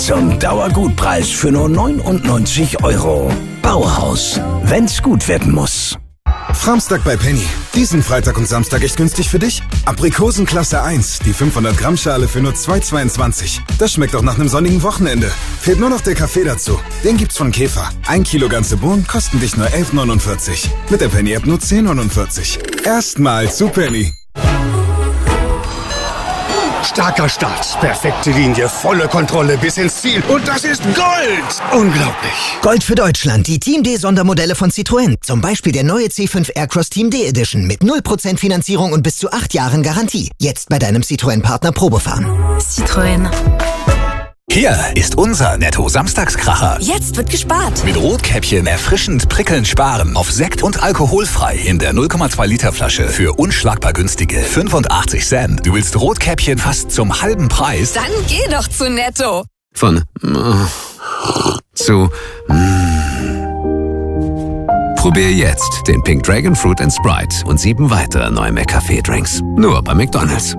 Zum Dauergutpreis für nur 99 €. Bauhaus, wenn's gut werden muss. Framstag bei Penny. Diesen Freitag und Samstag echt günstig für dich? Aprikosen Klasse 1, die 500 Gramm Schale für nur 2,22. Das schmeckt auch nach einem sonnigen Wochenende. Fehlt nur noch der Kaffee dazu. Den gibt's von Käfer. 1 Kilo ganze Bohnen kosten dich nur 11,49. Mit der Penny-App nur 10,49. Erstmal zu Penny. Starker Start, perfekte Linie, volle Kontrolle bis ins Ziel. Und das ist Gold! Unglaublich. Gold für Deutschland, die Team D-Sondermodelle von Citroën. Zum Beispiel der neue C5 Aircross Team D Edition mit 0% Finanzierung und bis zu 8 Jahren Garantie. Jetzt bei deinem Citroën-Partner Probefahren. Citroën. Hier ist unser Netto-Samstagskracher. Jetzt wird gespart. Mit Rotkäppchen erfrischend prickelnd sparen. Auf Sekt und alkoholfrei in der 0,2 Liter Flasche für unschlagbar günstige 85 Cent. Du willst Rotkäppchen fast zum halben Preis? Dann geh doch zu Netto. Von zu Probier jetzt den Pink Dragon Fruit and Sprite und 7 weitere neue McCafé-Drinks. Nur bei McDonald's.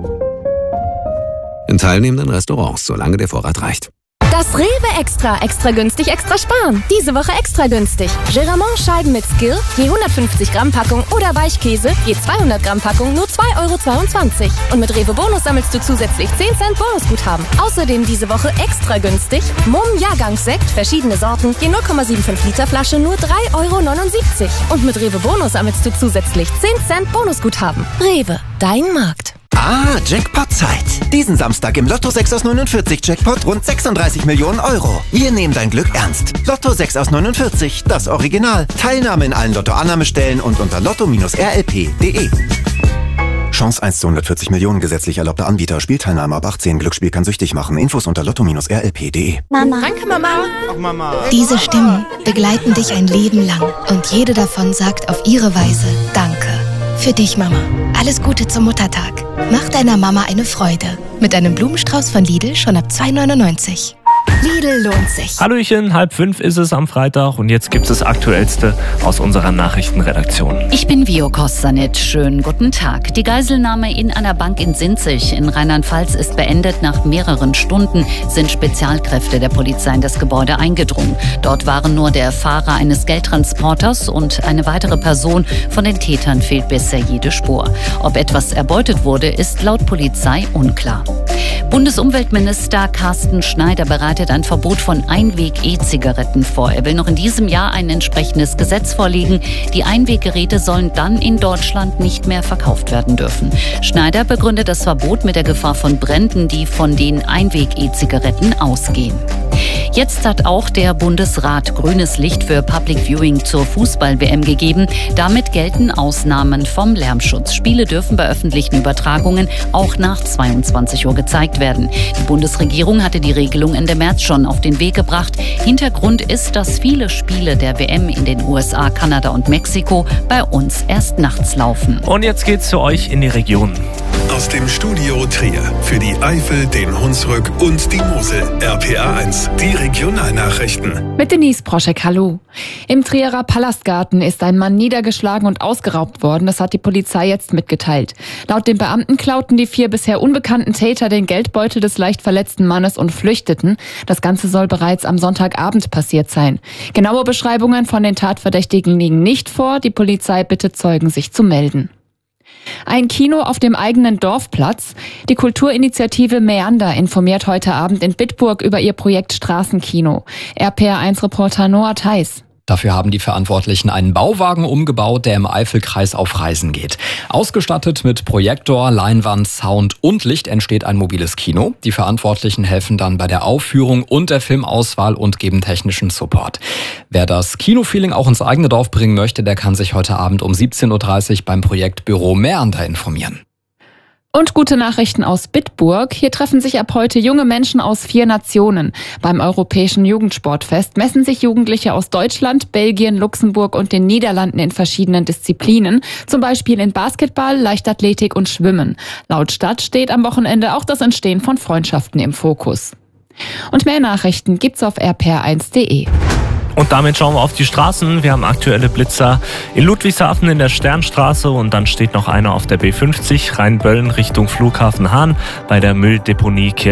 In teilnehmenden Restaurants, solange der Vorrat reicht. Das Rewe Extra. Extra günstig, extra sparen. Diese Woche extra günstig. Geramont-Scheiben mit Skill, je 150 Gramm Packung oder Weichkäse, je 200 Gramm Packung, nur 2,22 €. Und mit Rewe Bonus sammelst du zusätzlich 10 Cent Bonusguthaben. Außerdem diese Woche extra günstig. Mumm Jahrgangssekt, verschiedene Sorten, je 0,75 Liter Flasche, nur 3,79 €. Und mit Rewe Bonus sammelst du zusätzlich 10 Cent Bonusguthaben. Rewe, dein Markt. Ah, Jackpot-Zeit. Diesen Samstag im Lotto 6 aus 49 Jackpot rund 36 Millionen €. Wir nehmen dein Glück ernst. Lotto 6 aus 49, das Original. Teilnahme in allen Lotto-Annahmestellen und unter lotto-rlp.de. Chance 1 zu 140 Millionen, gesetzlich erlaubter Anbieter. Spielteilnahme ab 18. Glücksspiel kann süchtig machen. Infos unter lotto-rlp.de. Mama. Danke, Mama. Ach, Mama. Diese Stimmen begleiten dich ein Leben lang. Und jede davon sagt auf ihre Weise Danke. Für dich, Mama. Alles Gute zum Muttertag. Mach deiner Mama eine Freude. Mit einem Blumenstrauß von Lidl schon ab 2,99 €. Lidl lohnt sich. Hallöchen, 4:30 ist es am Freitag und jetzt gibt es das Aktuellste aus unserer Nachrichtenredaktion. Ich bin Vio Kostanit. Schönen guten Tag. Die Geiselnahme in einer Bank in Sinzig in Rheinland-Pfalz ist beendet. Nach mehreren Stunden sind Spezialkräfte der Polizei in das Gebäude eingedrungen. Dort waren nur der Fahrer eines Geldtransporters und eine weitere Person. Von den Tätern fehlt bisher jede Spur. Ob etwas erbeutet wurde, ist laut Polizei unklar. Bundesumweltminister Carsten Schneider bereitet ein Verbot von Einweg-E-Zigaretten vor. Er will noch in diesem Jahr ein entsprechendes Gesetz vorlegen. Die Einweggeräte sollen dann in Deutschland nicht mehr verkauft werden dürfen. Schneider begründet das Verbot mit der Gefahr von Bränden, die von den Einweg-E-Zigaretten ausgehen. Jetzt hat auch der Bundesrat grünes Licht für Public Viewing zur Fußball-WM gegeben. Damit gelten Ausnahmen vom Lärmschutz. Spiele dürfen bei öffentlichen Übertragungen auch nach 22 Uhr gezeigt werden. Die Bundesregierung hatte die Regelung Ende März schon auf den Weg gebracht. Hintergrund ist, dass viele Spiele der WM in den USA, Kanada und Mexiko bei uns erst nachts laufen. Und jetzt geht's für euch in die Region. Aus dem Studio Trier für die Eifel, den Hunsrück und die Mosel. RPA 1, die Regionalnachrichten. Mit Denise Proschek, hallo. Im Trierer Palastgarten ist ein Mann niedergeschlagen und ausgeraubt worden. Das hat die Polizei jetzt mitgeteilt. Laut den Beamten klauten die 4 bisher unbekannten Täter den Geldbeutel des leicht verletzten Mannes und flüchteten. Das Ganze soll bereits am Sonntagabend passiert sein. Genaue Beschreibungen von den Tatverdächtigen liegen nicht vor. Die Polizei bittet Zeugen, sich zu melden. Ein Kino auf dem eigenen Dorfplatz. Die Kulturinitiative Meander informiert heute Abend in Bitburg über ihr Projekt Straßenkino. RPA1-Reporter Noah Theis. Dafür haben die Verantwortlichen einen Bauwagen umgebaut, der im Eifelkreis auf Reisen geht. Ausgestattet mit Projektor, Leinwand, Sound und Licht entsteht ein mobiles Kino. Die Verantwortlichen helfen dann bei der Aufführung und der Filmauswahl und geben technischen Support. Wer das Kinofeeling auch ins eigene Dorf bringen möchte, der kann sich heute Abend um 17:30 Uhr beim Projektbüro Meander informieren. Und gute Nachrichten aus Bitburg. Hier treffen sich ab heute junge Menschen aus 4 Nationen. Beim Europäischen Jugendsportfest messen sich Jugendliche aus Deutschland, Belgien, Luxemburg und den Niederlanden in verschiedenen Disziplinen. Zum Beispiel in Basketball, Leichtathletik und Schwimmen. Laut Stadt steht am Wochenende auch das Entstehen von Freundschaften im Fokus. Und mehr Nachrichten gibt's auf rpr1.de. Und damit schauen wir auf die Straßen. Wir haben aktuelle Blitzer in Ludwigshafen in der Sternstraße und dann steht noch einer auf der B50 Rheinböllen Richtung Flughafen Hahn bei der Mülldeponie